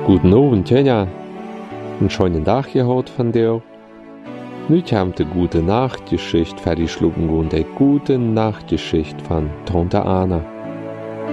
Guten Abend, Tanja. Einen schönen Tag gehabt von dir. Nu haben die gute Nachtgeschichte fertig schlucken und die gute Nachtgeschichte von Tante Anna.